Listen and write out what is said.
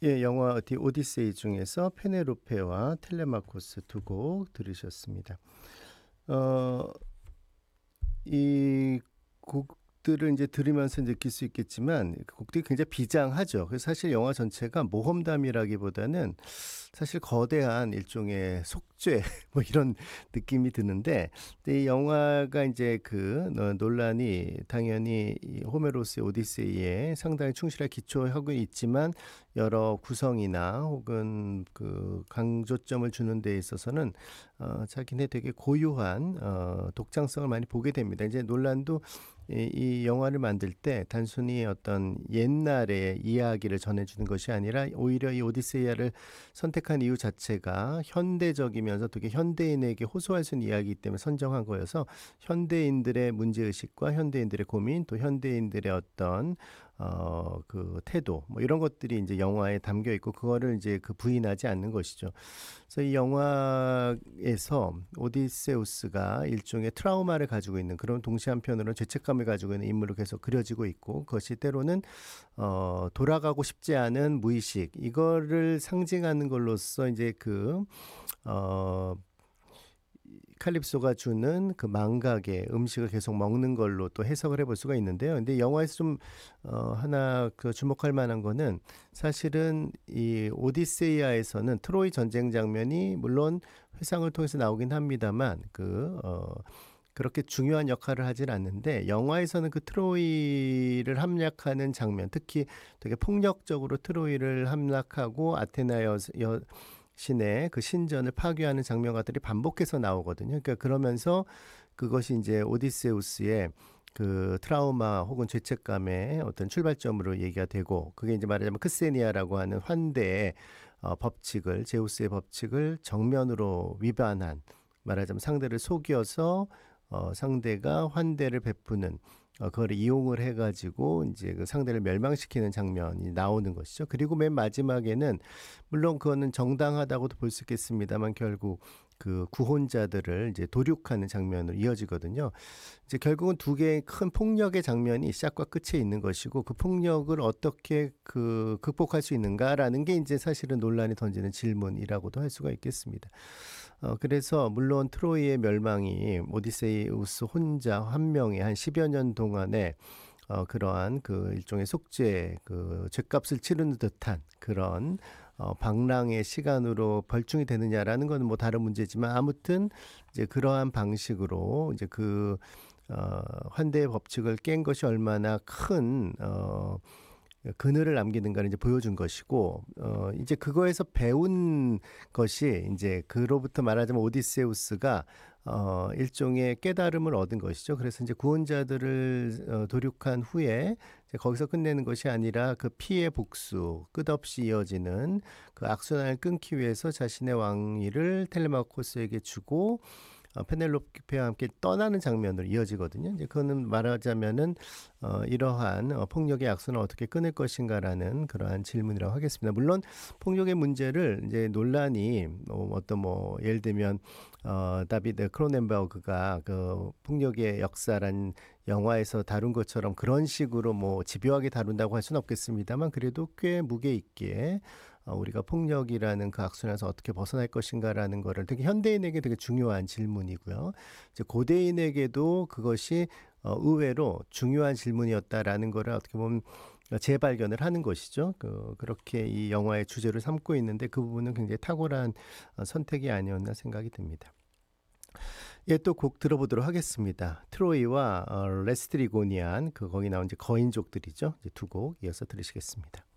예, 영화 디 오디세이 중에서 페네로페와 텔레마코스 두 곡 들으셨습니다. 어 이 곡들을 이제 들으면서 느낄 수 있겠지만 그 곡들이 굉장히 비장하죠. 그래서 사실 영화 전체가 모험담이라기보다는 사실 거대한 일종의 속죄 뭐 이런 느낌이 드는데, 근데 이 영화가 이제 논란이 당연히 이 호메로스의 오디세이에 상당히 충실하게 기초하고 있지만 여러 구성이나 혹은 그 강조점을 주는 데 있어서는 자기네 되게 고유한 독창성을 많이 보게 됩니다. 이제 논란도 이 영화를 만들 때 단순히 어떤 옛날의 이야기를 전해 주는 것이 아니라 오히려 이 오디세이아를 선택한 이유 자체가 현대적이면서 되게 현대인에게 호소할 수 있는 이야기이기 때문에 선정한 거여서 현대인들의 문제의식과 현대인들의 고민, 또 현대인들의 어떤 그 태도 뭐 이런 것들이 이제 영화에 담겨 있고, 그거를 이제 부인하지 않는 것이죠. 그래서 이 영화에서 오디세우스가 일종의 트라우마를 가지고 있는, 그런 동시에 한편으로는 죄책감을 가지고 있는 인물로 계속 그려지고 있고, 그것이 때로는 돌아가고 싶지 않은 무의식, 이거를 상징하는 걸로써 이제 어 칼립소가 주는 그 망각의 음식을 계속 먹는 걸로 또 해석을 해볼 수가 있는데요. 근데 영화에서 좀 하나 주목할 만한 거는, 사실은 이 오디세이아에서는 트로이 전쟁 장면이 물론 회상을 통해서 나오긴 합니다만 그렇게 중요한 역할을 하진 않는데, 영화에서는 그 트로이를 함락하는 장면, 특히 되게 폭력적으로 트로이를 함락하고 아테나 신의 그 신전을 파괴하는 장면들이 반복해서 나오거든요. 그러니까 그러면서 그것이 이제 오디세우스의 그 트라우마 혹은 죄책감의 어떤 출발점으로 얘기가 되고, 그게 이제 말하자면 크세니아라고 하는 환대의 법칙을, 제우스의 법칙을 정면으로 위반한, 말하자면 상대를 속여서 상대가 환대를 베푸는, 그거를 이용을 해 가지고 인제 그 상대를 멸망시키는 장면이 나오는 것이죠. 그리고 맨 마지막에는 물론 그거는 정당하다고도 볼 수 있겠습니다만, 결국 그 구혼자들을 이제 도륙하는 장면으로 이어지거든요. 이제 결국은 두 개의 큰 폭력의 장면이 시작과 끝에 있는 것이고, 그 폭력을 어떻게 극복할 수 있는가라는 게 인제 사실은 논란이 던지는 질문이라고도 할 수가 있겠습니다. 그래서 물론 트로이의 멸망이 오디세우스 혼자 한 명이 한 10여 년 동안에 그러한 그 일종의 속죄, 그 죗값을 치르는 듯한 그런 방랑의 시간으로 벌중이 되느냐라는 건 뭐 다른 문제지만, 아무튼 이제 그러한 방식으로 이제 환대의 법칙을 깬 것이 얼마나 큰 그늘을 남기는가를 이제 보여준 것이고, 이제 그거에서 배운 것이 이제 그로부터 말하자면 오디세우스가 일종의 깨달음을 얻은 것이죠. 그래서 이제 구원자들을 도륙한 후에 이제 거기서 끝내는 것이 아니라 그 피해 복수, 끝없이 이어지는 그 악순환을 끊기 위해서 자신의 왕위를 텔레마코스에게 주고 페넬로페와 함께 떠나는 장면으로 이어지거든요. 이제 그거는 말하자면은 이러한 폭력의 악순환을 어떻게 끊을 것인가라는 그러한 질문이라고 하겠습니다. 물론 폭력의 문제를 이제 논란이 어떤 뭐 예를 들면 다비드 크로넨버그가 그 폭력의 역사란 영화에서 다룬 것처럼 그런 식으로 뭐 집요하게 다룬다고 할 수는 없겠습니다만, 그래도 꽤 무게 있게 우리가 폭력이라는 그 악순환에서 어떻게 벗어날 것인가라는 거를, 되게 현대인에게 되게 중요한 질문이고요. 이제 고대인에게도 그것이 의외로 중요한 질문이었다라는 거를 어떻게 보면 재발견을 하는 것이죠. 그렇게 이 영화의 주제를 삼고 있는데, 그 부분은 굉장히 탁월한 선택이 아니었나 생각이 듭니다. 예, 또 곡 들어보도록 하겠습니다. 트로이와 레스트리고니안, 거기 나온 이제 거인족들이죠. 이제 두 곡 이어서 들으시겠습니다.